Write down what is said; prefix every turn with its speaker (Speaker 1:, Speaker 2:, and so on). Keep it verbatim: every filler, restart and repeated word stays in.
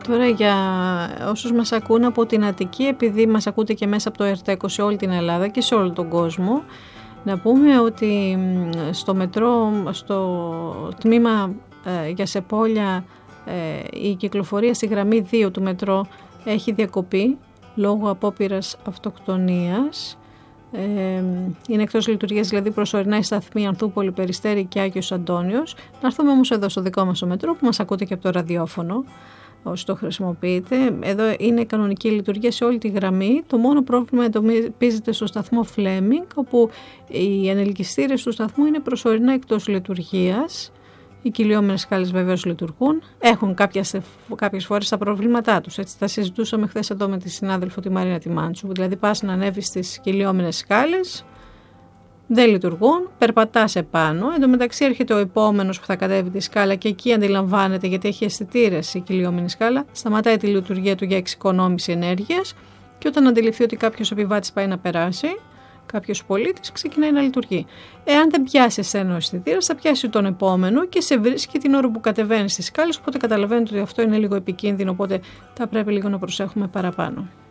Speaker 1: Τώρα για όσους μας ακούν από την Αττική, επειδή μας ακούτε και μέσα από το ΕΡΤ σε όλη την Ελλάδα και σε όλο τον κόσμο, να πούμε ότι στο μετρό, στο τμήμα ε, για Σεπόλια, ε, η κυκλοφορία στη γραμμή δύο του μετρό έχει διακοπεί λόγω απόπειρας αυτοκτονίας. Ε, είναι εκτός λειτουργίας δηλαδή προσωρινά οι σταθμοί Ανθούπολη, Περιστέρη και Άγιος Αντώνιος. Να έρθουμε όμως εδώ στο δικό μας το μετρό που μας ακούτε και από το ραδιόφωνο όσοι το χρησιμοποιείτε. Εδώ είναι κανονική λειτουργία σε όλη τη γραμμή. Το μόνο πρόβλημα εντοπίζεται στο σταθμό Φλέμινγκ, όπου οι ανελκυστήρες του σταθμού είναι προσωρινά εκτός λειτουργίας. Οι κυλιόμενες σκάλες βεβαίως λειτουργούν. Έχουν κάποιες, κάποιες φορές τα προβλήματά τους. Έτσι, τα συζητούσαμε χθες εδώ με τη συνάδελφο τη Μαρίνα Τιμάντσου. Δηλαδή πας να ανέβεις στις κυλιόμενες σκάλες, δεν λειτουργούν, περπατάς επάνω. Εν τω μεταξύ έρχεται ο επόμενος που θα κατέβει τη σκάλα και εκεί αντιλαμβάνεται, γιατί έχει αισθητήρες η κυλιόμενη σκάλα, σταματάει τη λειτουργία του για εξοικονόμηση ενέργειας και όταν αντιληφθεί ότι κάποιος επιβάτης πάει να περάσει, κάποιος πολίτης ξεκινάει να λειτουργεί. Εάν δεν πιάσει εσένα ο αισθητήρας, θα πιάσει τον επόμενο και σε βρίσκει την ώρα που κατεβαίνει στις σκάλες. Οπότε καταλαβαίνετε ότι αυτό είναι λίγο επικίνδυνο, οπότε θα πρέπει λίγο να προσέχουμε παραπάνω.